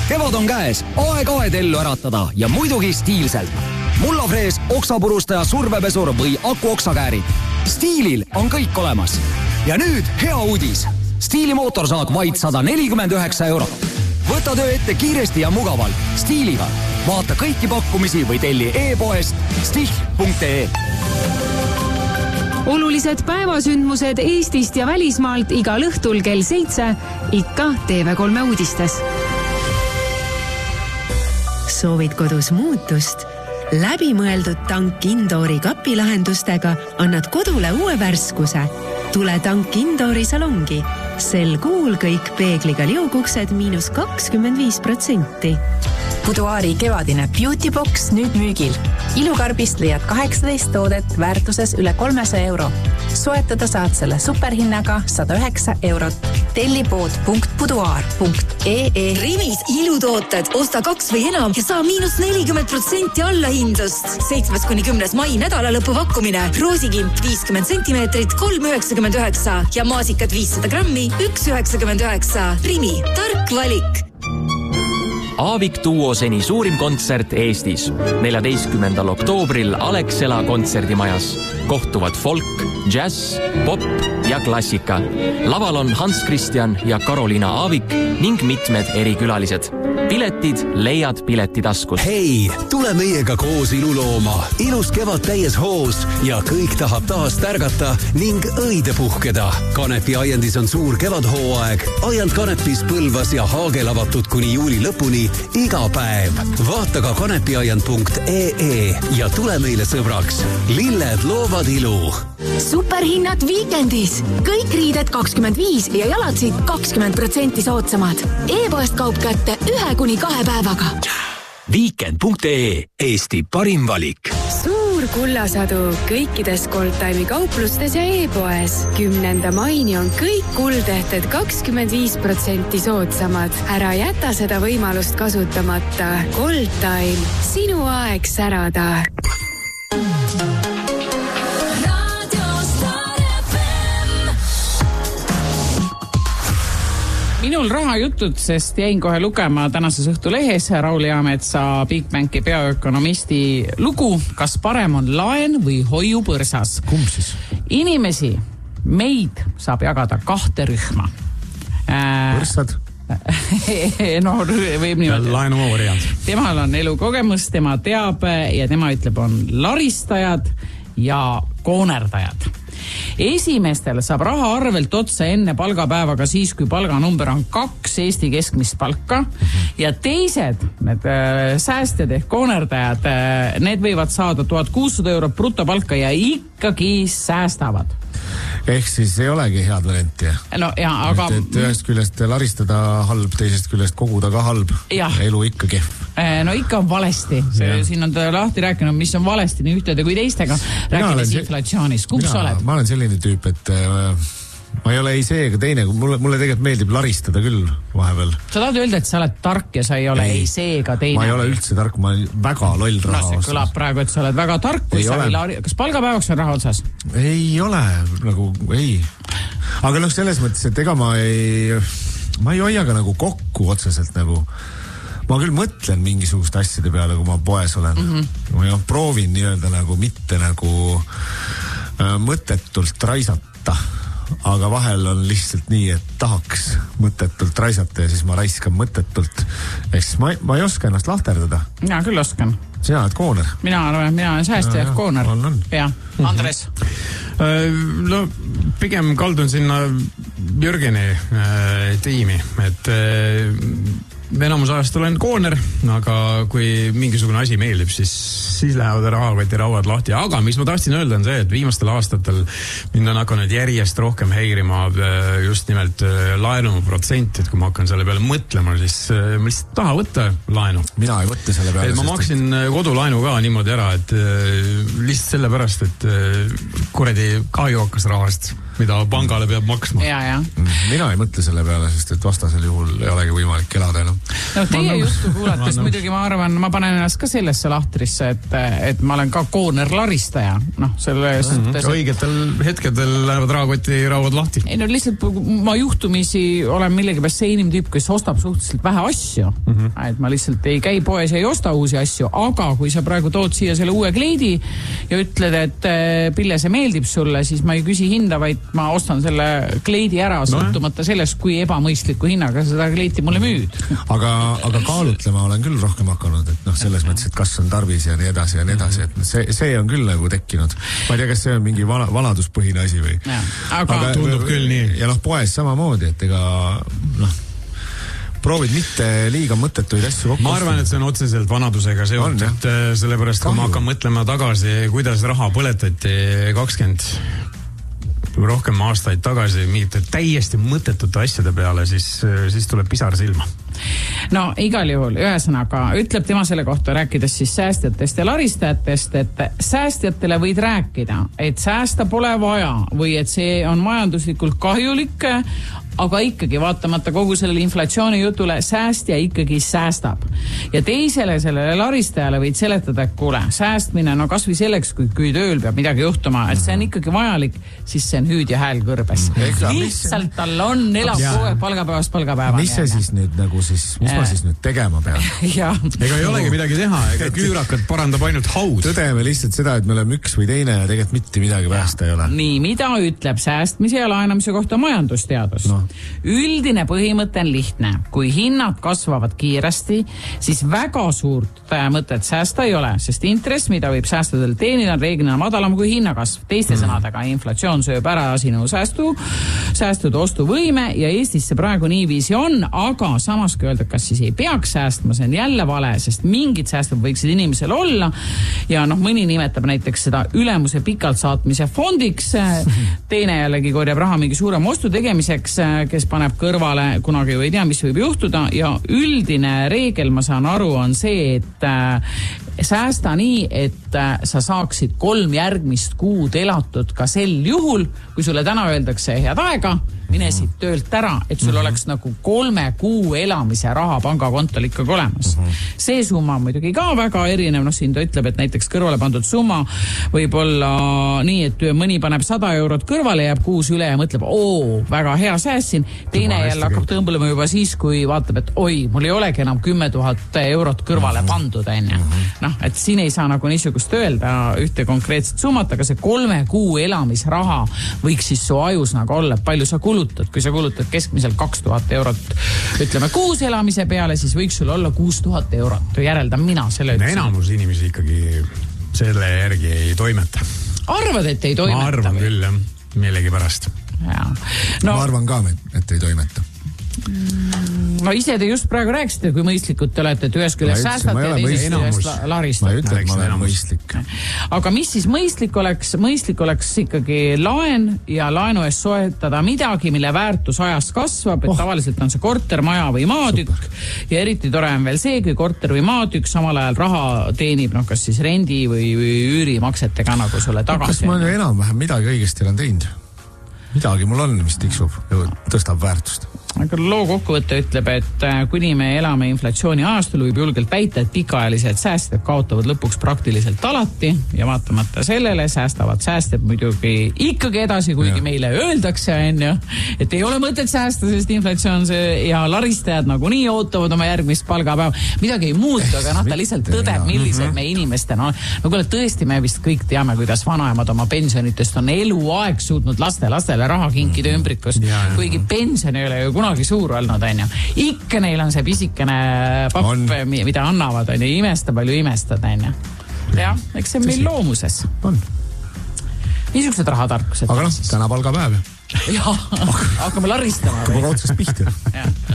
Kevad on käes, aeg ellu äratada ja muidugi stiilselt. Mullafrees, oksapurustaja, survepesur või akuoksakäärid. Stiilil on kõik olemas. Ja nüüd hea uudis. Stiili mootorsaag vaid 149 €. Võta töö ette kiiresti ja mugavalt. Stiiliga. Vaata kõiki pakkumisi või telli e-poest stihl.ee. Olulised päevasündmused Eestist ja välismaalt igal õhtul kell 7, ikka TV3 uudistes. Soovid kodus muutust? Läbimõeldud tank Indoori kapilahendustega annad kodule uue värskuse. Tule tank Indoori salongi. Sel kuul kõik peegliga liuguksed -25%. Buduaari kevadine Beauty Box nüüd müügil. Ilukarbist leiad 18 toodet väärtuses üle 300 €. Soetada saad selle superhinnaga 109 €. tellipood.buduaar.ee. Rimis ilutooted, osta 2 või enam ja saa -40% allahindlust. 7-10. mai nädalalõpu pakkumine. Roosikimp 50 cm, 3,99 ja maasikad 500 grammi, 1,99. Rimi, tark valik. Aavik Duo seni suurim kontsert Eestis. 14. oktoobril Alexela kontserdimajas. Kohtuvad folk, jazz, pop ja klassika. Laval on Hans Christian ja Karoliina Aavik ning mitmed erikülalised. Piletid leiad Piletitaskust. Hei, tule meiega koos ilu looma. Ilus kevad täies hoos ja kõik tahab taas tärgata ning õide puhkeda. Kanepi aiandis on suur kevadhooaeg. Aiand Kanepis, Põlvas ja Haagel avatud kuni juuli lõpuni iga päev. Vaata ka kanepiaiand.ee ja tule meile sõbraks. Lilled loovad ilu. Superhinnad viikendis. Kõik riided 25 ja jalatsid 20% soodsamad. E-poest kaup kätte 1-2 päevaga. Weekend.ee, Eesti parim valik. Suur kullasadu kõikides Goldtime'i kauplustes ja e-poes. 10. maini on kõik kuldehted 25% soodsamad. Ära jäta seda võimalust kasutamata. Goldtime, sinu aeg särada. Minul rahajutud, sest jäin kohe lugema tänases Õhtulehes Raul Eametsa Bigbanki peaökonomisti lugu, kas parem on laen või hoiupõrsas. Kumb siis? Inimesi, meid saab jagada 2 rühma. Põrsad? No, võib niimoodi. Laenu variant. Temal on elukogemus, tema teab ja tema ütleb, on laristajad ja koonerdajad. Esimestel saab raha arvelt otsa enne palgapäevaga siis, kui palganumber on 2 Eesti keskmist palka ja teised, need säästjad ehk koonerdajad, need võivad saada 1600 € brutopalka ja ikkagi säästavad. Ehk siis ei olegi head varianti. No ja, aga... Et ühest küljest laristada halb, teisest küljest koguda ka halb. Ja. Elu ikka kehv. No ikka on valesti. Siin on ta lahti rääkinud, mis on valesti nii ühtede kui teistega. Rääkides inflatsioonist. Kumb sa oled? Ma olen selline tüüp, et ma ei ole ei see ega teine. Mulle tegelikult meeldib laristada küll vahepeal. Sa tahad öelda, et sa oled tark ja sa ei ole ei see ega teine? Ma ei ole üldse tark, ma olen väga loll raha osas. See kõlab praegu, et sa oled väga tark, kui sa ei kas palgapäevaks on raha otsas? Ei ole, nagu ei. Aga selles mõttes, et ega ma ei hoia ka nagu kokku otseselt nagu. Ma küll mõtlen mingisuguste asjade peale, kui ma poes olen. Ma proovin nii-öelda nagu mitte nagu mõttetult raisata. Aga vahel on lihtsalt nii, et tahaks mõttetult raisata ja siis ma raiskan mõttetult. Ehk siis ma ei oska ennast lahterdada. Mina küll oskan. Sina oled kooner. Mina olen säästja ehk kooner. Ja, Andres? No, pigem kaldun sinna Jürgeni tiimi, et enamus ajast olen kooner, aga kui mingisugune asi meeldib, siis lähevad rahakoti rauad lahti. Aga mis ma tahtsin öelda on see, et viimastel aastatel mind on hakanud järjest rohkem häirima just nimelt laenuprotsent, et kui ma hakkan selle peale mõtlema, siis ma lihtsalt taha võtta laenu. Mina ei võtta selle peale. Ma maksin kodulaenu ka niimoodi ära, et lihtsalt sellepärast, et kuradi kahju hakkas rahast. mida pangale peab maksma. Ja. Mina ei mõtle selle peale, sest et vastasel juhul ei olegi võimalik elada enam. No teie juttu kuulates muidugi ma arvan, ma panen ennast ka sellesse lahtrisse, et ma olen ka koonerlaristaja. Selles õigetel hetkedel lähevad rahakoti rauad lahti. Ei no lihtsalt ma juhtumisi olen millegipärast see inimtüüp, kes ostab suhteliselt vähe asju. Et ma lihtsalt ei käi poes ja ei osta uusi asju, aga kui sa praegu tood siia selle uue kleidi ja ütled, et Pille, see meeldib sulle, siis ma ei küsi hinda, vaid ma ostan selle kleidi ära, sõltumata sellest, kui ebamõistliku hinnaga seda kleiti mulle müüd. Aga kaalutlema olen küll rohkem hakanud, et selles mõttes, et kas on tarvis ja nii edasi ja nii edasi, et see on küll nagu tekkinud. Ma ei tea, kas see on mingi vanaduspõhine asi või? Aga tundub küll nii. Ja poes samamoodi, et ega proovid mitte liiga mõttetuid asju kokku. Ma arvan, et see on otseselt vanadusega seotud, sellepärast kui ma hakkan mõtlema tagasi, kuidas raha põletati 20 rohkem aastaid tagasi mingite täiesti mõttetute asjade peale, siis tuleb pisar silma. No igal juhul, ühesõnaga, ütleb tema selle kohta rääkides siis säästjatest ja laristajatest, et säästjatele võid rääkida, et säästa pole vaja või et see on majanduslikult kahjulik, aga ikkagi vaatamata kogu sellele inflatsiooni jutule säästja ikkagi säästab. Ja teisele sellele laristajale võid seletada, et kuule, säästmine, no kas või selleks, kui tööl peab midagi juhtuma, et see on ikkagi vajalik, siis see on hüüd ja hääl kõrbes. Lihtsalt tal on elab kogu palgapäevast palgapäeva. Mis see siis nüüd nagu siis, mis ma siis nüüd tegema pean? Ega ei olegi midagi teha, ega küürakat parandab ainult haud. Tõdeme lihtsalt seda, et me oleme üks või teine ja tegelikult mitte midagi päästa ei ole. Nii, mida ütleb säästmise ja laenamise kohta majandusteadus? Üldine põhimõte on lihtne. Kui hinnad kasvavad kiiresti, siis väga suurt mõtet säästa ei ole, sest intress, mida võib säästudel teenida, on reeglina madalam kui hinnakasv. Teiste sõnadega, inflatsioon sööb ära sinu säästude ostuvõime ja Eestis see praegu niiviisi on, aga samas kui öelda, kas siis ei peaks säästma, see on jälle vale, sest mingid säästud võiksid inimesel olla ja mõni nimetab näiteks seda ülemuse pikalt saatmise fondiks, teine jällegi korjab raha mingi suurem ostu tegemiseks, kes paneb kõrvale, kunagi ju ei tea, mis võib juhtuda ja üldine reegel, ma saan aru, on see, et säästa nii, et sa saaksid 3 järgmist kuud elatud ka sel juhul, kui sulle täna öeldakse head aega, mine siit töölt ära, et sul oleks nagu 3 kuu elamise raha pangakontol ikkagi olemas. See summa muidugi ka väga erinev, siin ta ütleb, et näiteks kõrvale pandud summa võib olla nii, et mõni paneb 100 eurot kõrvale, jääb kuus üle ja mõtleb, väga hea säässin, teine jälle hakkab tõmbelema juba siis, kui vaatab, et mul ei olegi enam 10 000 eurot kõrvale pandud, et siin ei saa nagu niisugust öelda ühte konkreetset summat, aga see 3 kuu elamisraha võiks siis su ajus nagu olla, palju sa kulutad, kui sa kulutad keskmiselt 2000 eurot, ütleme kuus elamise peale, siis võiks sul olla 6000 eurot, järeldan mina selle ütlesin. Enamus inimesi ikkagi selle järgi ei toimeta. Arvad, et ei toimeta? Ma arvan küll, jah, millegi pärast. Ma arvan ka, et ei toimeta. No ise te just praegu rääkisite, kui mõistlikud te olete, et ühes küljest säästate ja teises küljest laristate. Ma ei ütle, et ma olen mõistlik. Aga mis siis mõistlik oleks? Mõistlik oleks ikkagi laen ja laenu eest soetada midagi, mille väärtus ajast kasvab, et tavaliselt on see korter, maja või maatükk ja eriti tore on veel see, kui korter või maatükk samal ajal raha teenib, kas siis rendi või üürimaksetega nagu sulle tagasi. Kas ma enam-vähem midagi õigesti olen teinud? Midagi mul on, mis tiksub ja tõstab väärtust. Aga loo kokkuvõte ütleb, et kuni me elame inflatsiooni ajastul, võib julgelt väita, et pikaajalised säästjad kaotavad lõpuks praktiliselt alati ja vaatamata sellele säästavad säästjad muidugi ikkagi edasi, kuigi meile öeldakse, et ei ole mõtet säästa, sest inflatsioon ja laristajad nagunii ootavad oma järgmist palgapäeva. Midagi ei muutu, aga ta lihtsalt tõdeb, millised me inimestena on. No kuule, tõesti me vist kõik teame, kuidas vanaemad oma pensionitest on eluaeg suutnud lastele raha kinkida ümbrikust, kuigi pension ei ole ju kunagi suur olnud, Ikka neil on see pisikene papp, mida annavad, imesta palju imestad, jah, eks see on meil loomuses. On. Niisugused rahatarkused. Aga täna palgapäev. Jah, hakkame laristama. Hakkame otsast pihti.